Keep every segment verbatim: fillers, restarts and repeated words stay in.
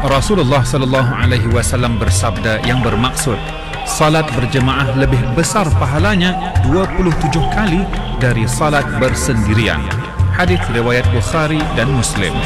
Rasulullah sallallahu alaihi wasallam bersabda yang bermaksud salat berjemaah lebih besar pahalanya dua puluh tujuh kali dari salat bersendirian. Hadis riwayat Bukhari dan Muslim.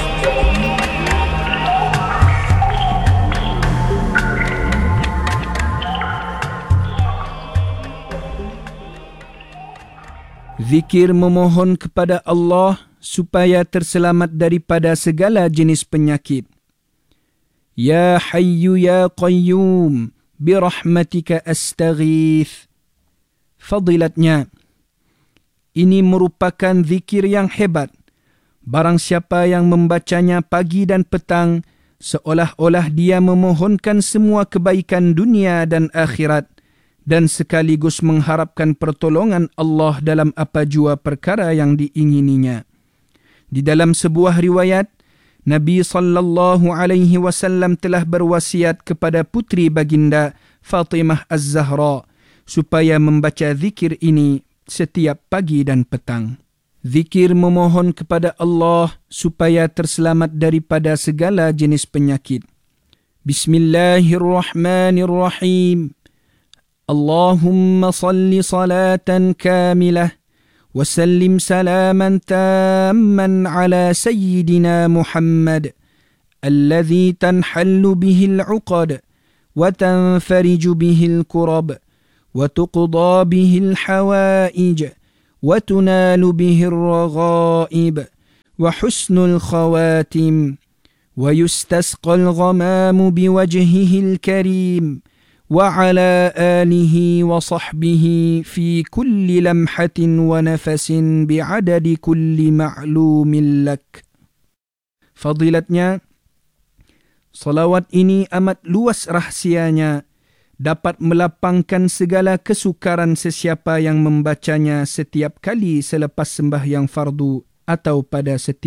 Zikir memohon kepada Allah supaya terselamat daripada segala jenis penyakit. Ya Hayyu Ya Qayyum birahmatika astaghith. Fadilatnya, ini merupakan zikir yang hebat. Barang siapa yang membacanya pagi dan petang, seolah-olah dia memohonkan semua kebaikan dunia dan akhirat, dan sekaligus mengharapkan pertolongan Allah dalam apa jua perkara yang diingininya. Di dalam sebuah riwayat, Nabi sallallahu alaihi wasallam telah berwasiat kepada putri baginda Fatimah Az-Zahra supaya membaca zikir ini setiap pagi dan petang. Zikir memohon kepada Allah supaya terselamat daripada segala jenis penyakit. Bismillahirrahmanirrahim. Allahumma salli salatan kamilah وسلم سلاما تاما على سيدنا محمد الذي تنحل به العقد وتنفرج به الكرب وتقضى به الحوائج وتنال به الرغائب وحسن الخواتم ويستسقى الغمام بوجهه الكريم وعلى آله وصحبه في كل لمحة ونفس بعدد كل معلوم لك. Fadilatnya, salawat ini amat luas rahsianya, dapat melapangkan segala kesukaran sesiapa yang membacanya setiap kali selepas sembahyang fardu atau pada setiap